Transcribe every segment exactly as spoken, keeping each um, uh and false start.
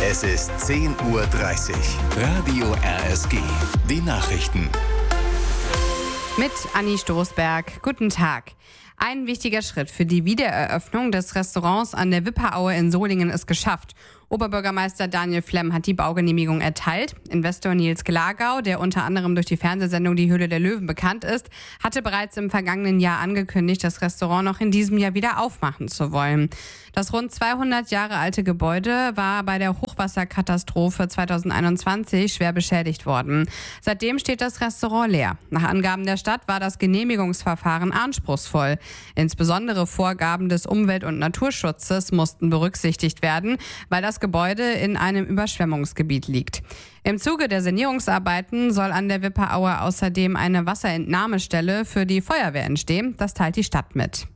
Es ist zehn Uhr dreißig. Radio R S G. Die Nachrichten. Mit Anni Stoßberg. Guten Tag. Ein wichtiger Schritt für die Wiedereröffnung des Restaurants an der Wipperaue in Solingen ist geschafft. Oberbürgermeister Daniel Flemm hat die Baugenehmigung erteilt. Investor Nils Glagau, der unter anderem durch die Fernsehsendung Die Höhle der Löwen bekannt ist, hatte bereits im vergangenen Jahr angekündigt, das Restaurant noch in diesem Jahr wieder aufmachen zu wollen. Das rund zweihundert Jahre alte Gebäude war bei der Hochwasserkatastrophe zweitausendeinundzwanzig schwer beschädigt worden. Seitdem steht das Restaurant leer. Nach Angaben der Stadt war das Genehmigungsverfahren anspruchsvoll. Insbesondere Vorgaben des Umwelt- und Naturschutzes mussten berücksichtigt werden, weil das Gebäude in einem Überschwemmungsgebiet liegt. Im Zuge der Sanierungsarbeiten soll an der Wipperaue außerdem eine Wasserentnahmestelle für die Feuerwehr entstehen. Das teilt die Stadt mit.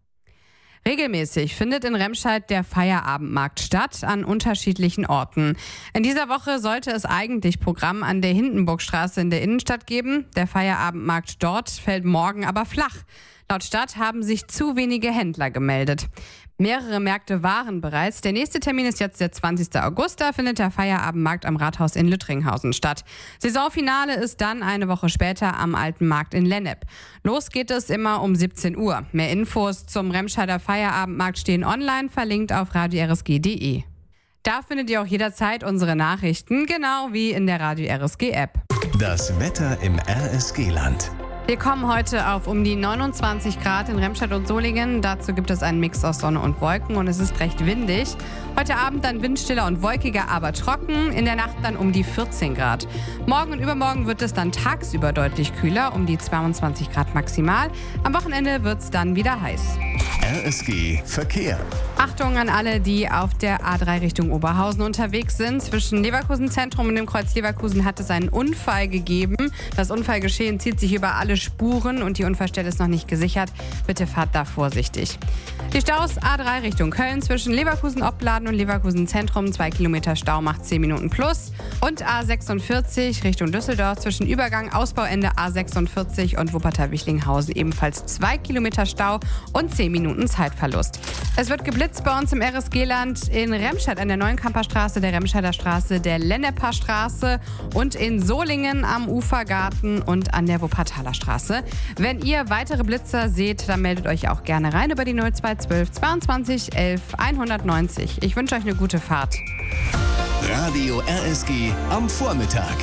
Regelmäßig findet in Remscheid der Feierabendmarkt statt, an unterschiedlichen Orten. In dieser Woche sollte es eigentlich Programm an der Hindenburgstraße in der Innenstadt geben. Der Feierabendmarkt dort fällt morgen aber flach. Laut Stadt haben sich zu wenige Händler gemeldet. Mehrere Märkte waren bereits. Der nächste Termin ist jetzt der zwanzigsten August. Da findet der Feierabendmarkt am Rathaus in Lüttringhausen statt. Saisonfinale ist dann eine Woche später am Alten Markt in Lennep. Los geht es immer um siebzehn Uhr. Mehr Infos zum Remscheider Feierabendmarkt stehen online, verlinkt auf radio r s g punkt d e. Da findet ihr auch jederzeit unsere Nachrichten, genau wie in der Radio R S G App. Das Wetter im R S G-Land. Wir kommen heute auf um die neunundzwanzig Grad in Remscheid und Solingen. Dazu gibt es einen Mix aus Sonne und Wolken und es ist recht windig. Heute Abend dann windstiller und wolkiger, aber trocken. In der Nacht dann um die vierzehn Grad. Morgen und übermorgen wird es dann tagsüber deutlich kühler, um die zweiundzwanzig Grad maximal. Am Wochenende wird es dann wieder heiß. R S G Verkehr. Achtung an alle, die auf der A drei Richtung Oberhausen unterwegs sind. Zwischen Leverkusen Zentrum und dem Kreuz Leverkusen hat es einen Unfall gegeben. Das Unfallgeschehen zieht sich über alle Spuren und die Unfallstelle ist noch nicht gesichert. Bitte fahrt da vorsichtig. Die Staus A drei Richtung Köln zwischen Leverkusen-Opladen und Leverkusen Zentrum. Zwei Kilometer Stau macht zehn Minuten plus. Und A sechsundvierzig Richtung Düsseldorf zwischen Übergang Ausbauende A sechsundvierzig und Wuppertal-Wichlinghausen ebenfalls zwei Kilometer Stau und zehn Minuten Zeitverlust. Es wird geblitzt bei uns im R S G-Land in Remscheid an der Neuenkamper Straße, der Remscheider Straße, der Lenneper Straße und in Solingen am Ufergarten und an der Wuppertaler Straße. Wenn ihr weitere Blitzer seht, dann meldet euch auch gerne rein über die null zwei zwölf zweiundzwanzig elf hundertneunzig. Ich wünsche euch eine gute Fahrt. Radio R S G am Vormittag.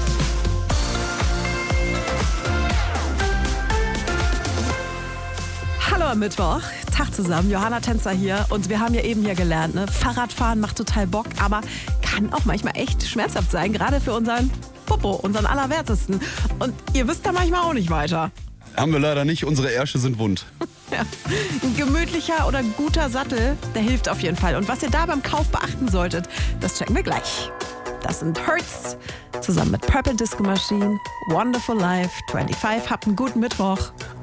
Hallo am Mittwoch, Tag zusammen, Johanna Tänzer hier und wir haben ja eben hier gelernt, ne? Fahrradfahren macht total Bock, aber kann auch manchmal echt schmerzhaft sein, gerade für unseren Popo, unseren Allerwertesten. Und ihr wisst da manchmal auch nicht weiter. Haben wir leider nicht, unsere Ärsche sind wund. Ja. Ein gemütlicher oder guter Sattel, der hilft auf jeden Fall. Und was ihr da beim Kauf beachten solltet, das checken wir gleich. Das sind Hertz, zusammen mit Purple Disco Machine, Wonderful Life, fünfundzwanzig. Habt einen guten Mittwoch.